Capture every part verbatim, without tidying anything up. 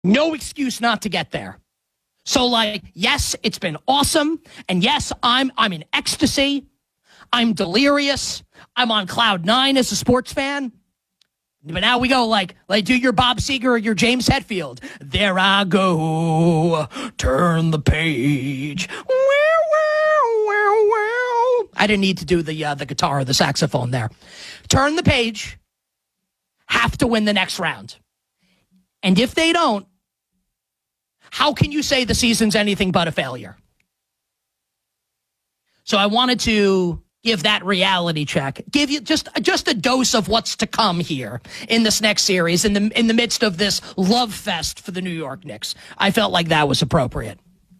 No excuse not to get there. So, like, yes, it's been awesome. And yes, I'm I'm in ecstasy. I'm delirious. I'm on cloud nine as a sports fan. But now we go like, like do your Bob Seger or your James Hetfield. There I go. Turn the page. Wow, wow, wow, wow. I didn't need to do the uh, the guitar or the saxophone there. Turn the page. Have to win the next round. And if they don't, how can you say the season's anything but a failure? So I wanted to give that reality check, give you just, just a dose of what's to come here in this next series, in the, in the midst of this love fest for the New York Knicks. I felt like that was appropriate.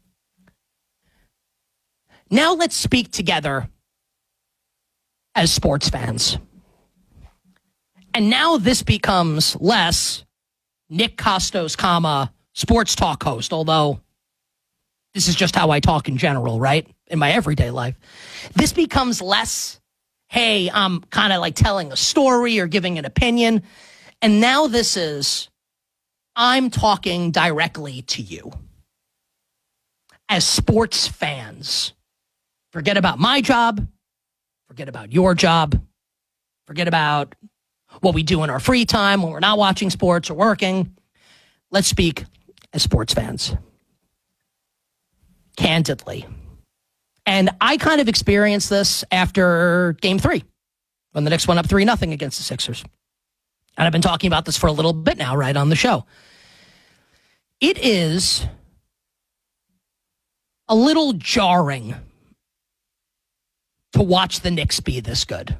Now let's speak together as sports fans. And now this becomes less Nick Kostos, comma, sports talk host, although this is just how I talk in general, right? In my everyday life. This becomes less, hey, I'm kind of like telling a story or giving an opinion. And now this is, I'm talking directly to you. As sports fans, forget about my job. Forget about your job. Forget about what we do in our free time when we're not watching sports or working. Let's speak as sports fans. Candidly. And I kind of experienced this after game three, when the Knicks went up three nothing against the Sixers. And I've been talking about this for a little bit now, right on the show. It is a little jarring to watch the Knicks be this good.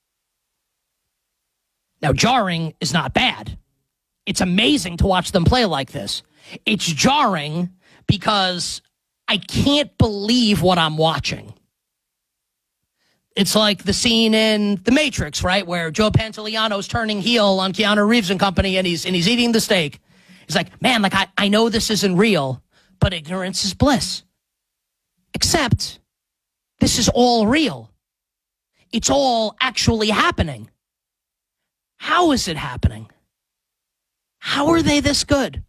Now, jarring is not bad. It's amazing to watch them play like this. It's jarring because I can't believe what I'm watching. It's like the scene in The Matrix, right, where Joe Pantoliano's turning heel on Keanu Reeves and company, and he's and he's eating the steak. He's like, man, like I, I know this isn't real, but ignorance is bliss. Except this is all real. It's all actually happening. How is it happening? How are they this good?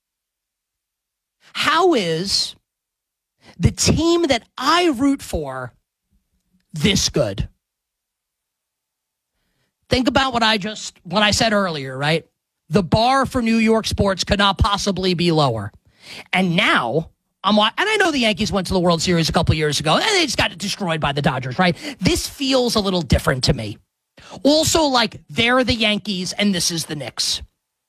How is the team that I root for this good? Think about what I just, what I said earlier, right? The bar for New York sports could not possibly be lower. And now, I'm, and I know the Yankees went to the World Series a couple years ago, and they just got destroyed by the Dodgers, right? This feels a little different to me. Also, like, they're the Yankees, and this is the Knicks.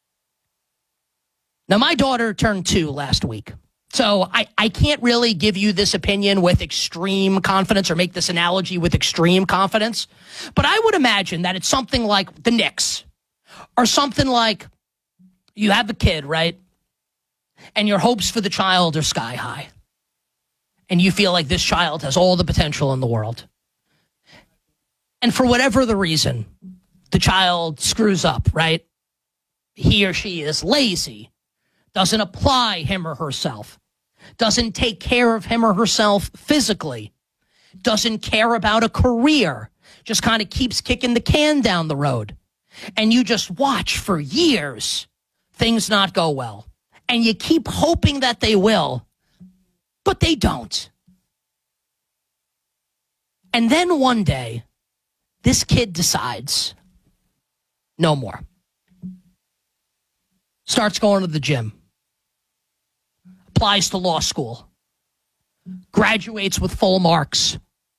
Now, my daughter turned two last week. So I, I can't really give you this opinion with extreme confidence or make this analogy with extreme confidence. But I would imagine that it's something like the Knicks or something like you have a kid, right? And your hopes for the child are sky high. And you feel like this child has all the potential in the world. And for whatever the reason, the child screws up, right? He or she is lazy, doesn't apply him or herself, doesn't take care of him or herself physically, doesn't care about a career, just kind of keeps kicking the can down the road. And you just watch for years things not go well. And you keep hoping that they will, but they don't. And then one day, this kid decides, no more. Starts going to the gym. Applies to law school. Graduates with full marks.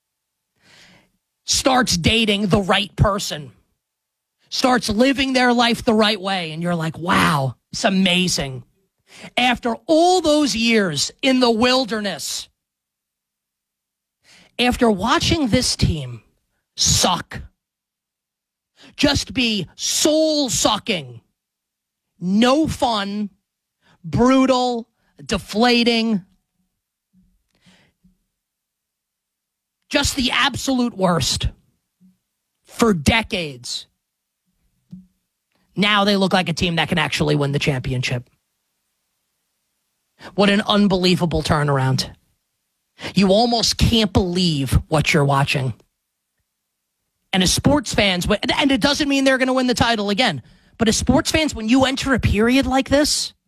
Starts dating the right person. Starts living their life the right way. And you're like, wow, it's amazing. After all those years in the wilderness, after watching this team suck, just be soul-sucking, no fun, brutal, deflating, just the absolute worst for decades. Now they look like a team that can actually win the championship. What an unbelievable turnaround. You almost can't believe what you're watching. And as sports fans, and it doesn't mean they're going to win the title again, but as sports fans, when you enter a period like this,